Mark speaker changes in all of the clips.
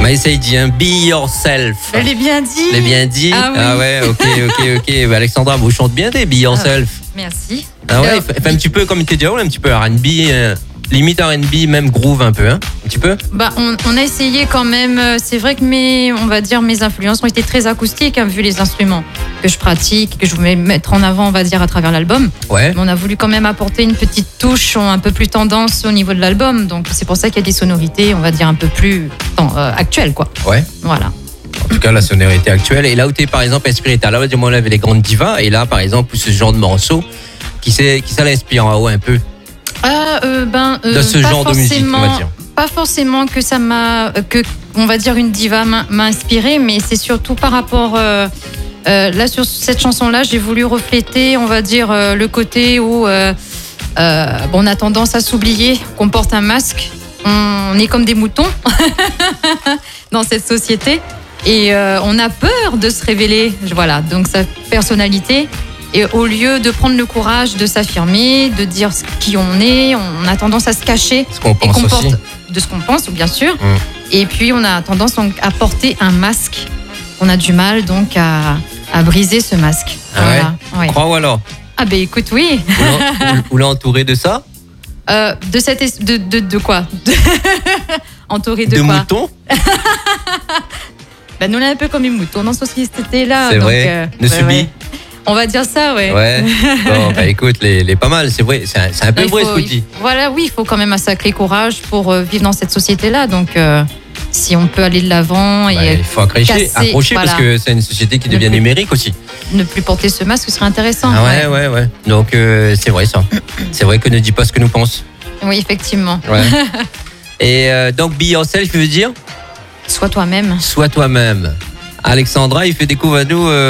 Speaker 1: Ah, essaye dit, hein. Be yourself.
Speaker 2: Je l'ai bien dit.
Speaker 1: Je l'ai bien dit.
Speaker 2: Ah, oui.
Speaker 1: Ah ouais, ok. Bah, Alexandra, vous chantez bien des Be yourself.
Speaker 2: Merci.
Speaker 1: Ah ouais, fait un petit peu comme tu dis, un petit peu R&B, limite R&B, même groove un peu, hein. Un petit peu.
Speaker 2: Bah, on a essayé quand même. C'est vrai que mes influences ont été très acoustiques, hein, vu les instruments que je pratique, que je voulais mettre en avant, on va dire, à travers l'album.
Speaker 1: Ouais.
Speaker 2: Mais on a voulu quand même apporter une petite touche un peu plus tendance au niveau de l'album. Donc c'est pour ça qu'il y a des sonorités, on va dire, un peu plus actuelles, quoi.
Speaker 1: Ouais.
Speaker 2: Voilà.
Speaker 1: En tout cas, la sonorité actuelle. Et là où tu es, par exemple, inspiré, t'as là, on avait les grandes divas. Et là, par exemple, ce genre de morceau, qui ça l'inspire en haut un peu de ce genre de musique, on va dire.
Speaker 2: Pas forcément que ça on va dire, une diva m'a inspiré, mais c'est surtout par rapport. Là, sur cette chanson-là, j'ai voulu refléter, on va dire, le côté où on a tendance à s'oublier, qu'on porte un masque. On est comme des moutons dans cette société. Et on a peur de se révéler. Voilà, donc sa personnalité. Et au lieu de prendre le courage de s'affirmer, de dire qui on est, on a tendance à se cacher.
Speaker 1: Ce qu'on pense aussi.
Speaker 2: De ce qu'on pense, bien sûr. Et puis, on a tendance donc à porter un masque. On a du mal donc à briser ce masque.
Speaker 1: Ah
Speaker 2: voilà.
Speaker 1: ouais. Crois ou alors?
Speaker 2: Ah ben écoute, oui.
Speaker 1: Ou l'entourer de ça?
Speaker 2: De quoi? Entouré de quoi?
Speaker 1: Moutons?
Speaker 2: Ben, nous, on est un peu comme les moutons dans ce société-là.
Speaker 1: C'est donc, vrai. Ne subis.
Speaker 2: Ouais. On va dire ça, ouais.
Speaker 1: Ouais. Bon, bah écoute, les pas mal, c'est vrai. C'est un peu vrai ce que tu dis.
Speaker 2: Voilà, oui, il faut quand même un sacré courage pour vivre dans cette société-là. Donc, si on peut aller de l'avant et
Speaker 1: il faut accrocher voilà. Parce que c'est une société qui devient numérique aussi.
Speaker 2: Ne plus porter ce masque, ce serait intéressant.
Speaker 1: Ah ouais. Donc, c'est vrai ça. C'est vrai que ne dis pas ce que nous pensons.
Speaker 2: Oui, effectivement.
Speaker 1: Ouais. Et donc, be yourself, je veux dire?
Speaker 2: Sois toi-même.
Speaker 1: Sois toi-même. Alexandra, il fait découvrir à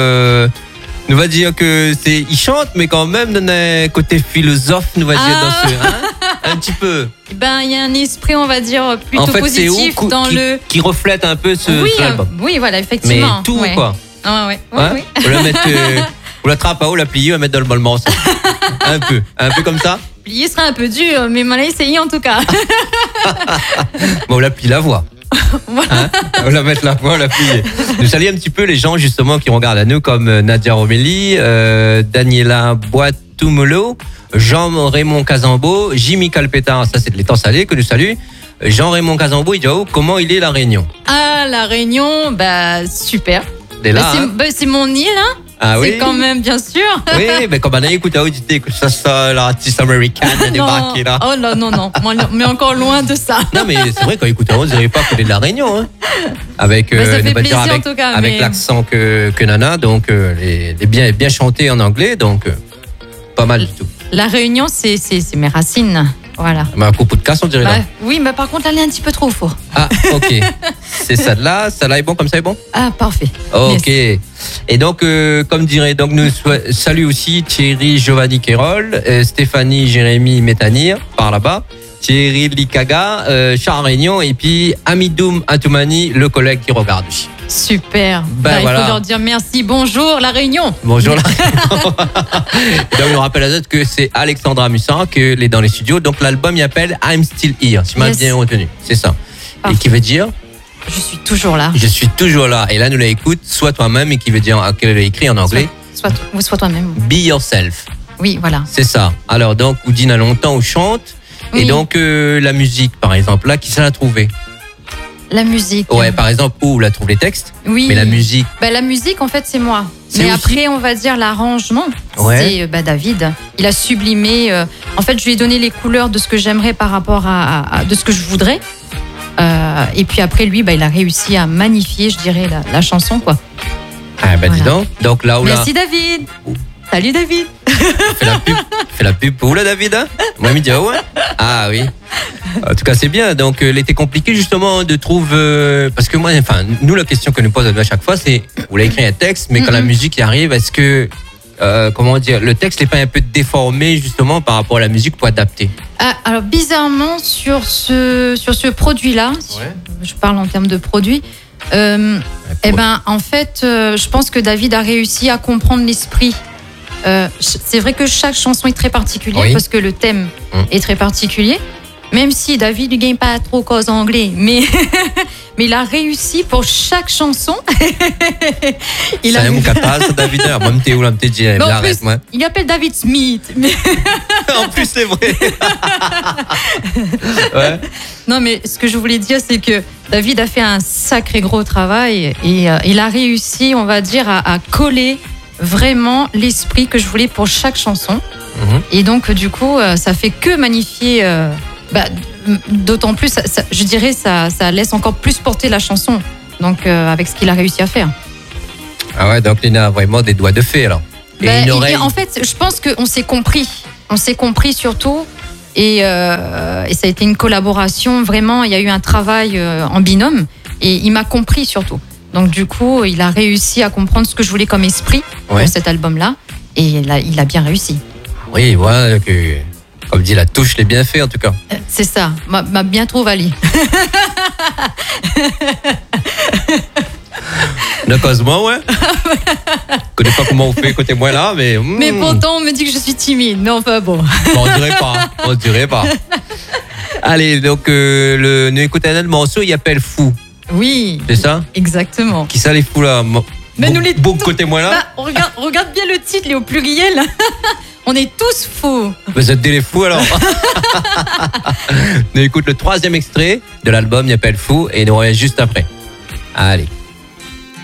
Speaker 1: nous va dire que il chante, mais quand même dans un côté philosophe, nous va dire dans ce, un petit peu.
Speaker 2: Ben, il y a un esprit, on va dire, plutôt
Speaker 1: en fait,
Speaker 2: positif
Speaker 1: qui reflète un peu cet album.
Speaker 2: Oui, voilà, effectivement.
Speaker 1: Mais tout, quoi.
Speaker 2: Ah ouais. Oui.
Speaker 1: On la mettre, on la trappe à haut, la plier, on la mettre dans le bol morceau. un peu comme ça.
Speaker 2: Plier sera un peu dur, mais on l'a essayé en tout cas.
Speaker 1: Bon, on la plie la voix. Voilà. On va mettre la voix, on la plier. Nous saluons un petit peu les gens justement qui regardent à nous comme Nadia Romelli, Daniela Boitumolo, Jean-Raymond Casambeau, Jimmy Calpeta, ça c'est de l'étang salé que nous saluons. Jean-Raymond Casambeau, il dit comment il est la Réunion? Ah,
Speaker 2: la Réunion, bah super. C'est mon île, hein.
Speaker 1: Ah oui.
Speaker 2: C'est quand même, bien sûr.
Speaker 1: Oui, mais comme on a écouté que ça, l'artiste américaine a débarqué là.
Speaker 2: Oh là, non. Mais encore loin de ça.
Speaker 1: Non, mais c'est vrai, quand écoutez, on ne dirait pas qu'elle est de la Réunion. Hein. Avec,
Speaker 2: ça fait plaisir en tout cas.
Speaker 1: Avec l'accent que Nana, donc, est bien chanté en anglais, donc, pas mal du tout.
Speaker 2: La Réunion, c'est mes racines. Voilà.
Speaker 1: Mais à propos de casse, on dirait là.
Speaker 2: Oui, mais par contre, elle est un petit peu trop fort.
Speaker 1: Ah, ok. C'est ça là est bon, comme ça est bon?
Speaker 2: Ah, parfait.
Speaker 1: Ok. Yes. Et donc, comme dirait, donc nous salut aussi Thierry Giovanni Quérol, Stéphanie Jérémy Métanir, par là-bas, Thierry Likaga, Charles Réunion, et puis Amidoum Atoumani, le collègue qui regarde.
Speaker 2: Super.
Speaker 1: Voilà.
Speaker 2: Il faut leur dire merci. Bonjour la Réunion.
Speaker 1: Bonjour la Réunion. Donc, je rappelle à d'autres que c'est Alexandra Mussan qui est dans les studios. Donc l'album il appelle I'm Still Here, si m'a bien retenu. C'est ça. Et qui veut dire?
Speaker 2: Je suis toujours là.
Speaker 1: Je suis toujours là. Et là, nous l'écoute, sois toi-même, et qui veut dire, qu'elle l'a écrit en anglais.
Speaker 2: Sois toi-même.
Speaker 1: Be yourself.
Speaker 2: Oui, voilà.
Speaker 1: C'est ça. Alors, donc, Oudine a longtemps, on chante. Oui. Et donc, la musique, par exemple, là, qui ça l'a trouvé?
Speaker 2: La musique.
Speaker 1: Ouais, par exemple, où on trouve les textes.
Speaker 2: Oui.
Speaker 1: Mais la musique.
Speaker 2: La musique, en fait, c'est moi. Mais après, on va dire l'arrangement.
Speaker 1: Ouais.
Speaker 2: C'est David. Il a sublimé. En fait, je lui ai donné les couleurs de ce que j'aimerais par rapport de ce que je voudrais. Et puis après, lui, il a réussi à magnifier, je dirais, la chanson, quoi.
Speaker 1: Ah, voilà. Dis donc. Donc là où
Speaker 2: Merci, David. Salut, David.
Speaker 1: Fais la pub pour le David, hein? Moi, il dit, ouais. Ah oui. En tout cas, c'est bien. Donc, il était compliqué, justement, de trouver. Parce que moi, nous, la question que nous pose à chaque fois, c'est vous l'avez écrit un texte, mais quand la musique y arrive, est-ce que. Comment dire, le texte n'est pas un peu déformé, justement, par rapport à la musique pour adapter?
Speaker 2: Alors, bizarrement, sur ce produit-là, je parle en termes de produit, en fait, je pense que David a réussi à comprendre l'esprit. C'est vrai que chaque chanson est très particulière parce que le thème est très particulier. Même si David ne gagne pas trop cause anglais, mais il a réussi pour chaque chanson.
Speaker 1: Il a un capable, David. Même t'es où, là, t'es dit, arrête, moi.
Speaker 2: Il appelle David Smith. Mais...
Speaker 1: En plus, c'est vrai. Ouais.
Speaker 2: Non, mais ce que je voulais dire, c'est que David a fait un sacré gros travail et il a réussi, on va dire, à coller vraiment l'esprit que je voulais pour chaque chanson. Et donc, du coup, ça fait que magnifier. D'autant plus, je dirais, ça laisse encore plus porter la chanson. Donc, avec ce qu'il a réussi à faire.
Speaker 1: Ah ouais, donc il a vraiment des doigts de fée, alors. Et une oreille.
Speaker 2: En fait, je pense qu'on s'est compris. On s'est compris surtout. Et ça a été une collaboration. Vraiment, il y a eu un travail en binôme. Et il m'a compris surtout. Donc, du coup, il a réussi à comprendre ce que je voulais comme esprit pour cet album-là. Et il a bien réussi.
Speaker 1: Oui, voilà. Comme dit, la touche l'est bien fait, en tout cas.
Speaker 2: C'est ça. M'a bien trop valé.
Speaker 1: Ne cause-moi, ouais. Je connais pas comment on fait côté moi là, mais.
Speaker 2: Mais pourtant, on me dit que je suis timide. Mais enfin bon.
Speaker 1: On dirait pas. Allez, donc, nous écoutons un morceau, il appelle Fou.
Speaker 2: Oui.
Speaker 1: C'est ça?
Speaker 2: Exactement.
Speaker 1: Qui ça, les fous là?
Speaker 2: Mais nous les
Speaker 1: beaucoup côté moi là.
Speaker 2: Regarde bien le titre, il est au pluriel. On est tous fous.
Speaker 1: Vous êtes des fous alors. On écoute le 3e extrait de l'album, il appelle Fou, et nous revient juste après. Allez.